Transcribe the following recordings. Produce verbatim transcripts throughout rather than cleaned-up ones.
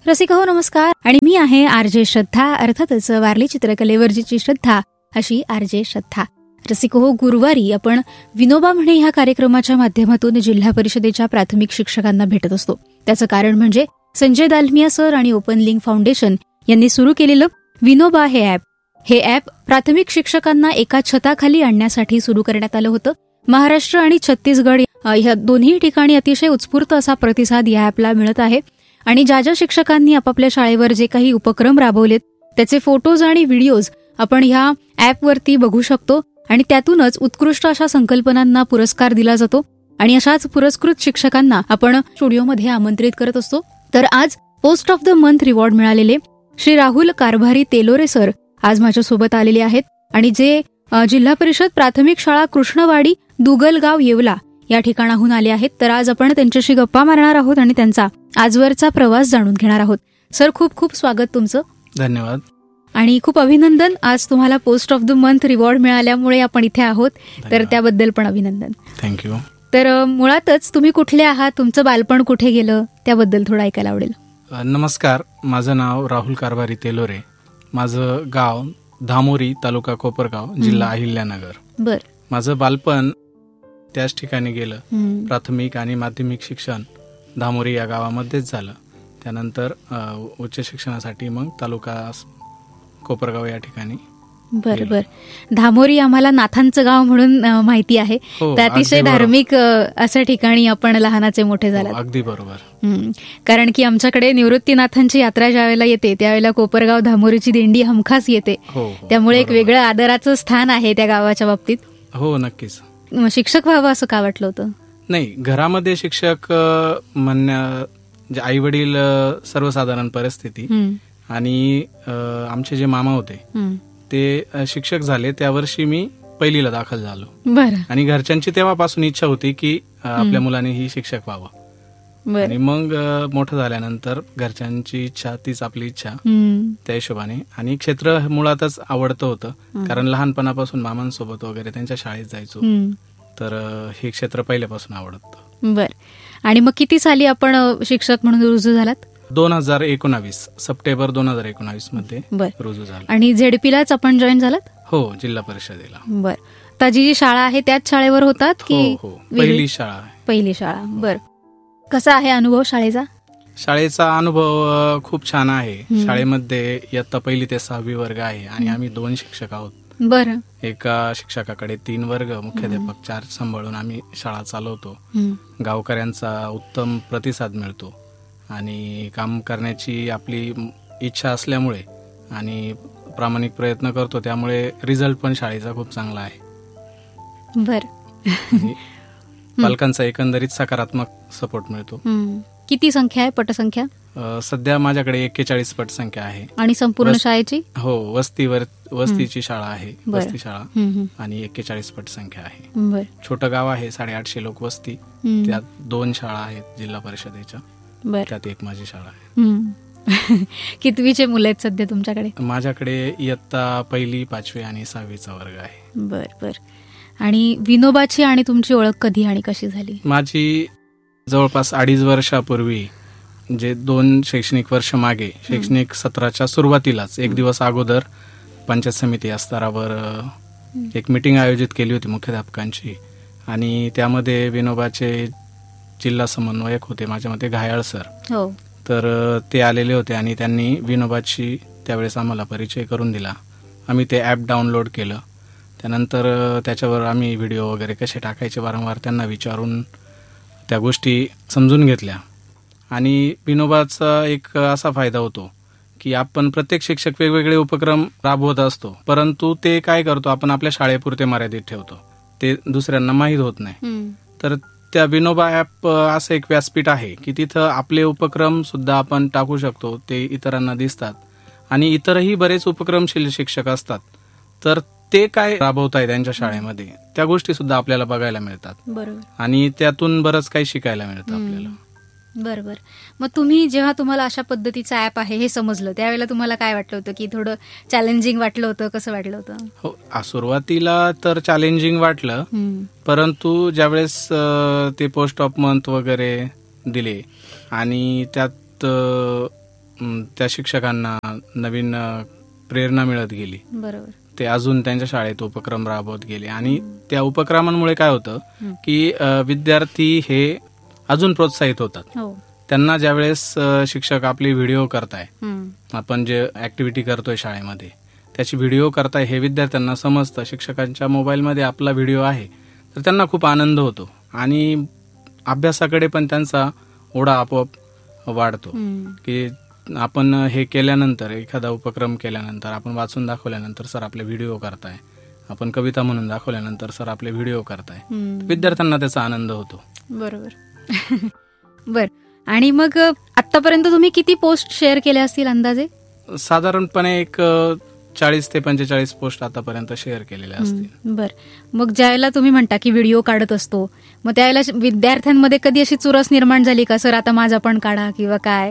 रसिक हो नमस्कार, आणि मी आहे आरजे श्रद्धा, अर्थातच वारली चित्रकलेवरची श्रद्धा अशी आरजे श्रद्धा. रसिक हो, गुरुवारी आपण विनोबा म्हणे ह्या कार्यक्रमाच्या माध्यमातून जिल्हा परिषदेच्या प्राथमिक शिक्षकांना भेटत असतो. त्याचं कारण म्हणजे संजय दालमिया सर आणि ओपन लिंक फाउंडेशन यांनी सुरू केलेलं विनोबा हे ॲप. हे ॲप प्राथमिक शिक्षकांना एका छताखाली आणण्यासाठी सुरू करण्यात आलं होतं. महाराष्ट्र आणि छत्तीसगड ह्या दोन्ही ठिकाणी अतिशय उत्स्फूर्त असा प्रतिसाद या ॲपला मिळत आहे. आणि ज्या ज्या शिक्षकांनी आपापल्या शाळेवर जे काही उपक्रम राबवलेत त्याचे फोटोज आणि व्हिडिओज आपण ह्या ॲपवरती बघू शकतो. आणि त्यातूनच उत्कृष्ट अशा संकल्पनांना पुरस्कार दिला जातो. आणि अशाच पुरस्कृत शिक्षकांना आपण स्टुडिओमध्ये आमंत्रित करत असतो. तर आज post of the month reward मिळालेले श्री राहुल कारभारी तेलोरे सर आज माझ्यासोबत आलेले आहेत. आणि जे जिल्हा परिषद प्राथमिक शाळा कृष्णवाडी दुगलगाव येवला या ठिकाणाहून आले आहेत. तर आज आपण त्यांच्याशी गप्पा मारणार आहोत आणि त्यांचा आजवरचा प्रवास जाणून घेणार आहोत. सर, खूप खूप स्वागत तुमचं. धन्यवाद. आणि खूप अभिनंदन, आज तुम्हाला post of the month reward मिळाल्यामुळे आपण इथे आहोत. तर त्याबद्दल पण अभिनंदन. थँक्यू. तर मुळातच तुम्ही कुठले आहात, तुमचं बालपण कुठे गेलं त्याबद्दल थोडं ऐकायला आवडेल. नमस्कार, माझं नाव राहुल कारभारी तेलोरे. माझं गाव धामोरी, तालुका कोपरगाव, जिल्हा अहिल्यानगर. बर. माझं बालपण त्याच ठिकाणी गेलं. प्राथमिक आणि माध्यमिक शिक्षण धामोरी या गावामध्येच झालं. त्यानंतर उच्च शिक्षणासाठी मग तालुका कोपरगाव या ठिकाणी. बर बर. धामोरी आम्हाला नाथांचं गाव म्हणून माहिती आहे. तर अतिशय धार्मिक अशा ठिकाणी आपण लहानाचे मोठे झालात. अगदी बरोबर. कारण की आमच्याकडे निवृत्तीनाथांची यात्रा ज्यावेळेला येते त्यावेळेला कोपरगाव धामोरीची दिंडी हमखास येते. त्यामुळे एक वेगळं आदराचं स्थान आहे त्या गावाच्या बाबतीत. हो, नक्कीच. शिक्षक व्हावं असं का वाटलं होतं? नाही, घरामध्ये शिक्षक म्हणण्या आई वडील सर्वसाधारण परिस्थिती आणि आमचे जे मामा होते ते शिक्षक झाले. त्या वर्षी मी पहिलीला दाखल झालो. बरं. आणि घरच्यांची तेव्हापासून इच्छा होती की आपल्या मुलाने ही शिक्षक व्हावं. आणि मग मोठं झाल्यानंतर घरच्यांची इच्छा तीच आपली इच्छा त्या हिशोबाने. आणि क्षेत्र मुळातच आवडतं होतं, कारण लहानपणापासून मामांसोबत वगैरे त्यांच्या शाळेत जायचो. तर हे क्षेत्र पहिल्यापासून आवडतं. बर. आणि मग किती साली आपण शिक्षक म्हणून रुजू झालात? दोन हजार एकोणावीस सप्टेंबर दोन हजार एकोणावीस मध्ये रुजू झाला. आणि झेडपीलाच आपण जॉईन झालात? हो, जिल्हा परिषदेला. बर. ताजी जी शाळा आहे त्याच शाळेवर होतात की? हो, पहिली शाळा. पहिली शाळा. बर. कसा आहे अनुभव शाळेचा? शाळेचा अनुभव खूप छान आहे. शाळेमध्ये इयत्ता पहिली ते सहावी वर्ग आहे आणि आम्ही दोन शिक्षक आहोत. बरं. एका शिक्षकाकडे तीन वर्ग, मुख्याध्यापक चार सांभाळून आम्ही शाळा चालवतो. गावकऱ्यांचा उत्तम प्रतिसाद मिळतो आणि काम करण्याची आपली इच्छा असल्यामुळे आणि प्रामाणिक प्रयत्न करतो, त्यामुळे रिझल्ट पण शाळेचा खूप चांगला आहे. बर. पालकांचा एकंदरीत सकारात्मक सपोर्ट मिळतो. किती संख्या आहे, पटसंख्या? सध्या माझ्याकडे एक्केचाळीस पटसंख्या आहे. आणि संपूर्ण शाळेची? हो, वस्तीवर वस्तीची शाळा आहे, वस्ती शाळा, आणि एक्केचाळीस पटसंख्या आहे. छोटं गाव आहे, साडेआठशे लोक वस्ती. त्यात दोन शाळा आहेत जिल्हा परिषदेच्या, त्यात एक माझी शाळा आहे. कितवीचे मुलं आहेत सध्या तुमच्याकडे? माझ्याकडे इयत्ता पहिली, पाचवी आणि सहावीचा वर्ग आहे. बर बर. आणि विनोबाची आणि तुमची ओळख कधी आणि कशी झाली? माझी जवळपास अडीच वर्षापूर्वी, जे दोन शैक्षणिक वर्ष मागे, शैक्षणिक सत्राच्या सुरुवातीलाच एक दिवस अगोदर पंचायत समिती या स्तरावर एक मीटिंग आयोजित केली होती मुख्याध्यापकांची. आणि त्यामध्ये विनोबाचे जिल्हा समन्वयक होते, माझ्या मते घायाळ सर. हो. तर ते आलेले होते आणि त्यांनी विनोबाची त्यावेळेस आम्हाला परिचय करून दिला. आम्ही ते ॲप डाउनलोड केलं. त्यानंतर त्याच्यावर आम्ही व्हिडिओ वगैरे कसे टाकायचे वारंवार त्यांना विचारून त्या गोष्टी समजून घेतल्या. आणि विनोबाचा एक असा फायदा होतो की आपण प्रत्येक शिक्षक वेगवेगळे उपक्रम राबवत असतो, परंतु ते काय करतो, आपण आपल्या शाळेपुरते मर्यादित ठेवतो, ते दुसऱ्यांना माहीत होत नाही. तर त्या विनोबा ॲप असं एक व्यासपीठ आहे की तिथं आपले उपक्रम सुद्धा आपण टाकू शकतो, ते इतरांना दिसतात. आणि इतरही बरेच उपक्रमशील शिक्षक असतात, तर ते काय राबवताय त्यांच्या शाळेमध्ये त्या गोष्टी सुद्धा आपल्याला बघायला मिळतात. बरोबर. आणि त्यातून बरंच काही शिकायला मिळतं आपल्याला. बरोबर. मग तुम्ही जेव्हा तुम्हाला अशा पद्धतीचा ॲप आहे हे समजलं त्यावेळेला तुम्हाला काय वाटलं होतं, की थोडं चॅलेंजिंग वाटलं होतं, कसं वाटलं होतं? हो, सुरुवातीला तर चॅलेंजिंग वाटलं, परंतु ज्यावेळेस ते पोस्ट ऑफ मंथ वगैरे दिले आणि त्यात त्या शिक्षकांना नवीन प्रेरणा मिळत गेली. बरोबर. ते अजून त्यांच्या शाळेत उपक्रम राबवत गेले आणि त्या उपक्रमांमुळे काय होतं की विद्यार्थी हे अजून प्रोत्साहित होतात. त्यांना ज्यावेळेस शिक्षक आपली व्हिडिओ करताय, आपण जे ऍक्टिव्हिटी करतोय शाळेमध्ये त्याची व्हिडिओ करताय हे विद्यार्थ्यांना समजतं, शिक्षकांच्या मोबाईलमध्ये आपला व्हिडिओ आहे, तर त्यांना खूप आनंद होतो आणि अभ्यासाकडे पण त्यांचा ओढा आपोआप वाढतो. की आपण हे केल्यानंतर, एखादा उपक्रम केल्यानंतर, आपण वाचून दाखवल्यानंतर सर आपले व्हिडिओ करताय, आपण कविता म्हणून दाखवल्यानंतर सर आपले व्हिडिओ करताय, विद्यार्थ्यांना त्याचा आनंद होतो. बरोबर. बर. आणि मग आतापर्यंत तुम्ही किती पोस्ट शेअर केल्या असतील अंदाजे? साधारणपणे एक चाळीस ते पंचेचाळीस पोस्ट आतापर्यंत शेअर केलेल्या असतील. बर. मग ज्यावेळेला तुम्ही म्हणता की व्हिडिओ काढत असतो, मग त्यावेळेला विद्यार्थ्यांमध्ये कधी अशी चुरस निर्माण झाली का, सर आता माझा पण काढा किंवा काय,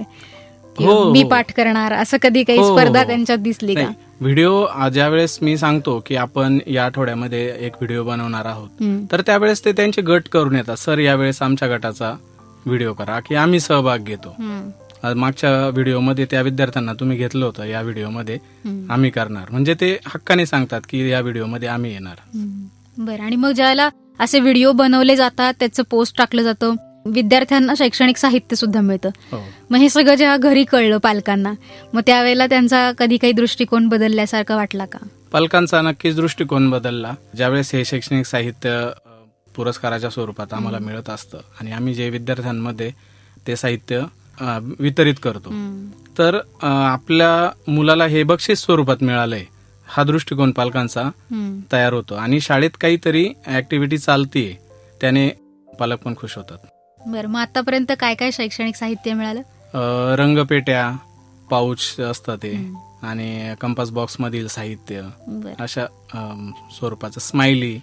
मी पाठ करणार, असं कधी काही स्पर्धा त्यांच्यात दिसली का? व्हिडिओ ज्यावेळेस मी सांगतो की आपण या आठवड्यामध्ये एक व्हिडिओ बनवणार आहोत, तर त्यावेळेस ते त्यांचे गट करून येतात, सर यावेळेस आमच्या गटाचा व्हिडिओ करा, की आम्ही सहभाग घेतो. मागच्या व्हिडिओमध्ये त्या विद्यार्थ्यांना तुम्ही घेतलं होतं, या व्हिडिओमध्ये आम्ही करणार, म्हणजे ते हक्काने सांगतात की या व्हिडिओमध्ये आम्ही येणार. बरं. आणि मग ज्याला असे व्हिडिओ बनवले जातात, त्याचं पोस्ट टाकलं जातं, विद्यार्थ्यांना शैक्षणिक साहित्य सुद्धा मिळतं, मग हे सगळं जेव्हा घरी कळलं पालकांना, मग त्यावेळेला त्यांचा कधी काही दृष्टिकोन बदलल्यासारखा वाटला का? पालकांचा नक्कीच दृष्टिकोन बदलला. ज्यावेळेस हे शैक्षणिक साहित्य पुरस्काराच्या स्वरूपात आम्हाला मिळत असतं आणि आम्ही जे विद्यार्थ्यांमध्ये ते साहित्य वितरित करतो, तर आपल्या मुलाला हे बक्षीस स्वरूपात मिळालंय हा दृष्टिकोन पालकांचा तयार होतो आणि शाळेत काहीतरी ऍक्टिव्हिटी चालतीये त्याने पालक पण खुश होतात. बरं. मग आतापर्यंत काय काय शैक्षणिक साहित्य मिळालं? रंगपेट्या, पाऊच असतं ते, आणि कंपास बॉक्स मधील साहित्य, अशा स्वरूपाचं, स्माइली,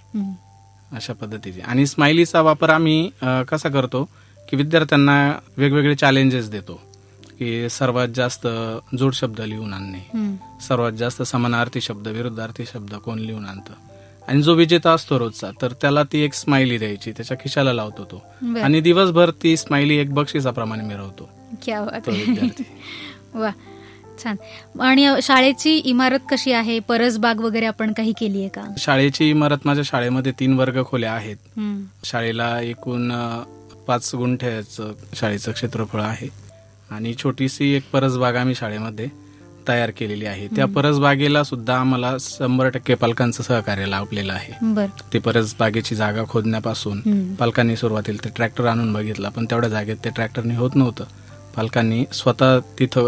अशा पद्धतीचे. आणि स्माइलीचा वापर आम्ही कसा करतो की विद्यार्थ्यांना वेगवेगळे चॅलेंजेस देतो, की सर्वात जास्त जोड शब्द लिहून आणणे, सर्वात जास्त समानार्थी शब्द, विरुद्धार्थी शब्द कोण लिहून आणतं, आणि जो विजेता असतो रोजचा तर त्याला ती एक स्माइली द्यायची, त्याच्या खिशाला लावतो तो, आणि दिवसभर ती स्माइली एक बक्षिसाप्रमाणे मिरवतो. क्या बात आहे. वा, छान. आणि शाळेची इमारत कशी आहे? परसबाग वगैरे आपण काही केली आहे का? शाळेची इमारत, माझ्या शाळेमध्ये तीन वर्ग खोल्या आहेत. शाळेला एकूण पाच गुंठ्याचं शाळेचं क्षेत्रफळ आहे आणि छोटीशी एक परसबाग आम्ही शाळेमध्ये तयार केलेली आहे. त्या परसबागेला सुद्धा आम्हाला शंभर टक्के पालकांचं सहकार्य लाभलेलं आहे. ते परसबागेची जागा खोदण्यापासून पालकांनी सुरुवातीला ते ट्रॅक्टर आणून बघितला, पण तेवढ्या जागेत ते ट्रॅक्टरने होत नव्हतं. पालकांनी स्वतः तिथं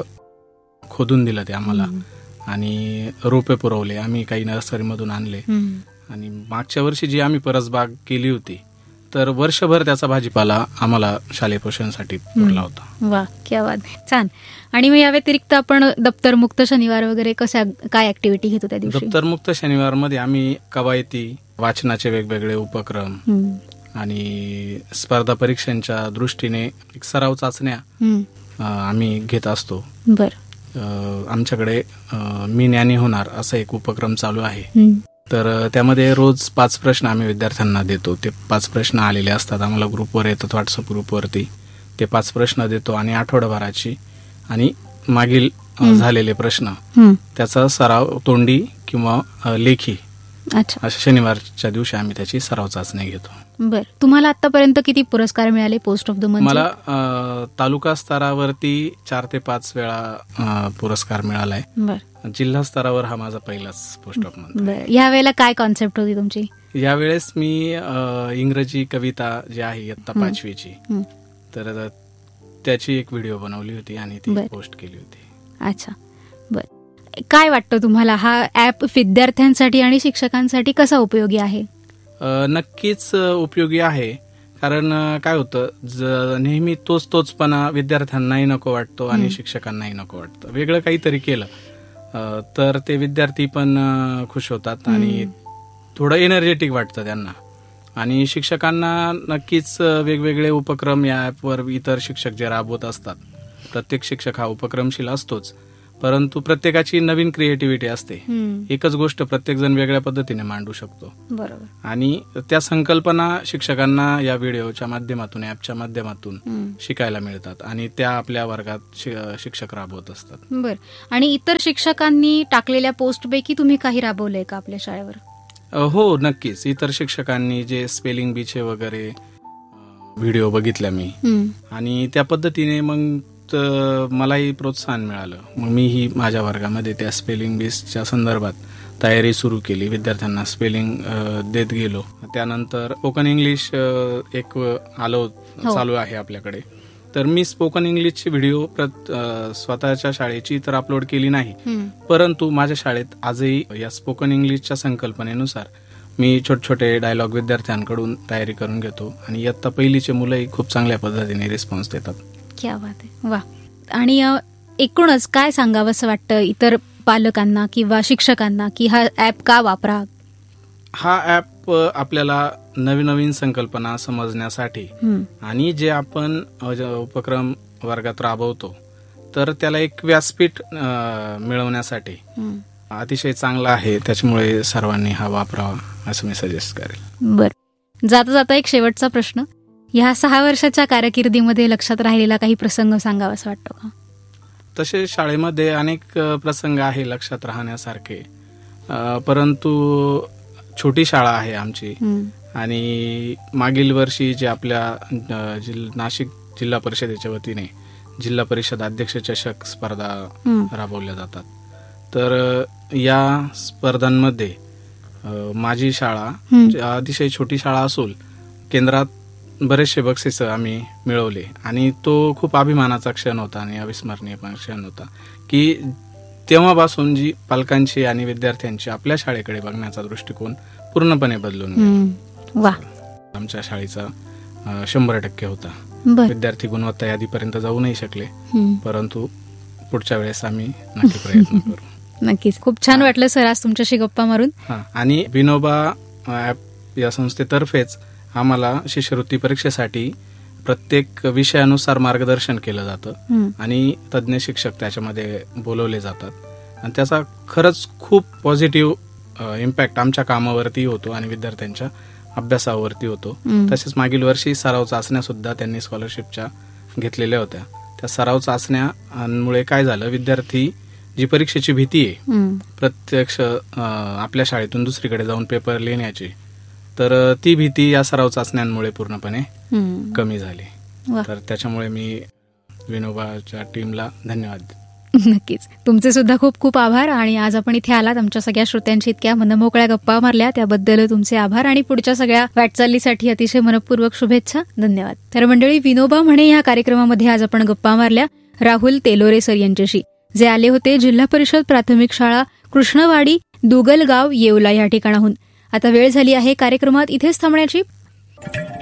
खोदून दिलं ते आम्हाला आणि रोपे पुरवले, आम्ही काही नर्सरीमधून आणले. आणि मागच्या वर्षी जी आम्ही परसबाग केली होती तर वर्षभर त्याचा भाजीपाला आम्हाला शालेय पोषणासाठी पुरला होता. वा, क्या बात, छान. आणि मग या व्यतिरिक्त आपण दप्तरमुक्त शनिवार वगैरे कशा काय ऍक्टिव्हिटी घेतो त्या दिवशी? दप्तरमुक्त शनिवार मध्ये आम्ही कवायती, वाचनाचे वेगवेगळे उपक्रम आणि स्पर्धा परीक्षांच्या दृष्टीने एक सराव चाचण्या आम्ही घेत असतो. बर. आमच्याकडे मी ज्ञानी होणार असा एक उपक्रम चालू आहे. तर त्यामध्ये रोज पाच प्रश्न आम्ही विद्यार्थ्यांना देतो. ते पाच प्रश्न आलेले असतात, आम्हाला ग्रुपवर येतात, व्हॉट्सअप ग्रुपवरती ते पाच प्रश्न देतो आणि आठवडाभराची आणि मागील झालेले प्रश्न त्याचा सराव तोंडी किंवा लेखी अशा शनिवारच्या दिवशी आम्ही त्याची सराव चाचणी घेतो. बर. तुम्हाला आतापर्यंत किती पुरस्कार मिळाले पोस्ट ऑफ द मंथ? मला तालुका स्तरावरती चार ते पाच वेळा पुरस्कार मिळालाय. जिल्हा स्तरावर हा माझा पहिलाच पोस्ट ऑफ मंथ. या वेळेला काय कॉन्सेप्ट होती तुमची? यावेळेस मी इंग्रजी कविता जी आहे इयत्ता पाचवीची, तर त्याची एक व्हिडिओ बनवली होती आणि ती पोस्ट केली होती. अच्छा, बर. काय वाटतं तुम्हाला हा ऍप विद्यार्थ्यांसाठी आणि शिक्षकांसाठी कसा उपयोगी आहे? नक्कीच उपयोगी आहे, कारण काय होतं, नेहमी तोच तोचपणा विद्यार्थ्यांनाही नको वाटतो आणि शिक्षकांनाही नको वाटतं. वेगळं काहीतरी केलं तर ते विद्यार्थी पण खुश होतात आणि थोडं एनर्जेटिक वाटतं त्यांना. आणि शिक्षकांना नक्कीच वेगवेगळे उपक्रम या ऍपवर इतर शिक्षक जे राबवत असतात, प्रत्येक शिक्षक हा उपक्रमशील असतोच, परंतु प्रत्येकाची नवीन क्रिएटिव्हिटी असते. एकच गोष्ट प्रत्येक जण वेगळ्या पद्धतीने मांडू शकतो. बरोबर. आणि त्या संकल्पना शिक्षकांना या व्हिडिओच्या माध्यमातून, ऍपच्या माध्यमातून शिकायला मिळतात आणि त्या आपल्या वर्गात शिक्षक राबवत असतात. बर. आणि इतर शिक्षकांनी टाकलेल्या पोस्टपैकी तुम्ही काही राबवलंय का आपल्या शाळेवर? हो, नक्कीच. इतर शिक्षकांनी जे स्पेलिंग बीचे वगैरे व्हिडिओ बघितल्या मी, आणि त्या पद्धतीने मग मलाही प्रोत्साहन मिळालं. मग मीही माझ्या वर्गामध्ये त्या स्पेलिंग बीच्या संदर्भात तयारी सुरू केली. विद्यार्थ्यांना स्पेलिंग देत गेलो. त्यानंतर स्पोकन इंग्लिश एक आलो चालू आहे आपल्याकडे. तर मी स्पोकन इंग्लिशची व्हिडिओ स्वतःच्या शाळेची तर अपलोड केली नाही, परंतु माझ्या शाळेत आजही या स्पोकन इंग्लिशच्या संकल्पनेनुसार मी छोटे छोटे डायलॉग विद्यार्थ्यांकडून तयारी करून घेतो आणि इयत्ता पहिलीचे मुलंही खूप चांगल्या पद्धतीने रिस्पॉन्स देतात. क्या बात आहे, वा. आणि एकूणच काय सांगावंसं वाटतं इतर पालकांना किंवा शिक्षकांना की हा ऍप का वापरा? हा ऍप आपल्याला नवीन नवीन संकल्पना समजण्यासाठी आणि जे आपण उपक्रम वर्गात राबवतो तर त्याला एक व्यासपीठ मिळवण्यासाठी अतिशय चांगला आहे. त्याच्यामुळे सर्वांनी हा वापरावा असं मी सजेस्ट करेल. बर. जाता जाता एक शेवटचा प्रश्न. ह्या सहा वर्षाच्या कारकिर्दीमध्ये लक्षात राहिलेला काही प्रसंग सांगावा असं वाटतो का? तसे शाळेमध्ये अनेक प्रसंग आहे लक्षात राहण्यासारखे, परंतु छोटी शाळा आहे आमची आणि मागील वर्षी जे आपल्या नाशिक जिल्हा परिषदेच्या वतीने जिल्हा परिषद अध्यक्ष चषक स्पर्धा राबवल्या जातात. तर या स्पर्धांमध्ये माझी शाळा अतिशय छोटी शाळा असून केंद्रात बरेचसे बक्षीस आम्ही मिळवले आणि तो खूप अभिमानाचा क्षण होता आणि अविस्मरणीय क्षण होता की तेव्हापासून जी पालकांची आणि विद्यार्थ्यांची आपल्या शाळेकडे बघण्याचा दृष्टिकोन पूर्णपणे बदलून गेला. आमच्या शाळेचा शंभर टक्के होता. विद्यार्थी गुणवत्ता यादीपर्यंत जाऊ नाही शकले, परंतु पुढच्या वेळेस आम्ही नक्की प्रयत्न करू. नक्कीच. खूप छान वाटलं सर आज तुमच्याशी गप्पा मारून. आणि विनोबा ऍप या संस्थेतर्फेच आम्हाला शिष्यवृत्ती परीक्षेसाठी प्रत्येक विषयानुसार मार्गदर्शन केलं जातं आणि तज्ज्ञ शिक्षक त्याच्यामध्ये बोलवले जातात आणि त्याचा खरंच खूप पॉझिटिव्ह इम्पॅक्ट आमच्या कामावरती होतो आणि विद्यार्थ्यांच्या अभ्यासावरती होतो. तसेच मागील वर्षी सराव चाचण्या सुद्धा त्यांनी स्कॉलरशिपच्या घेतलेल्या होत्या. त्या सराव चाचण्यामुळे काय झालं, विद्यार्थी जी परीक्षेची भीती आहे प्रत्यक्ष आपल्या शाळेतून दुसरीकडे जाऊन पेपर लिहिण्याची, तर ती भीती या सराव चाचण्यांमुळे पूर्णपणे कमी झाली. तर त्याच्यामुळे मी विनोबाच्या टीमला धन्यवाद. नक्कीच. तुमचे सुद्धा खूप खूप आभार. आणि आज आपण इथे आलात, आमच्या सगळ्या श्रोत्यांशी इतक्या मनमोकळ्या गप्पा मारल्या, त्याबद्दल तुमचे आभार आणि पुढच्या सगळ्या वाटचालीसाठी अतिशय मनपूर्वक शुभेच्छा. धन्यवाद. तर मंडळी, विनोबा म्हणे या कार्यक्रमामध्ये आज आपण गप्पा मारल्या राहुल तेलोरे सर यांच्याशी, जे आले होते जिल्हा परिषद प्राथमिक शाळा कृष्णवाडी दुगलगाव येवला या ठिकाणाहून. आता वेळ झाली आहे कार्यक्रमात इथेच थांबण्याची.